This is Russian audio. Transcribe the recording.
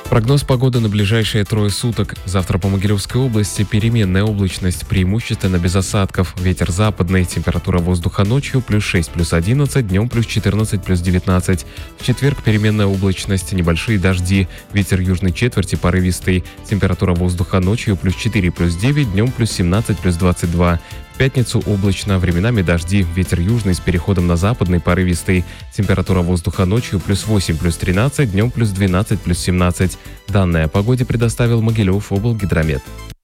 Прогноз погоды на ближайшие трое суток. Завтра по Могилевской области переменная облачность, преимущественно без осадков. Ветер западный, температура воздуха ночью плюс 6, плюс 11, днем плюс 14, плюс 19. В четверг переменная облачность, небольшие дожди. Ветер южной четверти порывистый. Температура воздуха ночью плюс 4, плюс 9, днем плюс 17, плюс 22. В пятницу облачно, временами дожди, ветер южный с переходом на западный порывистый. Температура воздуха ночью плюс 8, плюс 13, днем плюс 12, плюс 17. Данные о погоде предоставил Могилев облгидромет.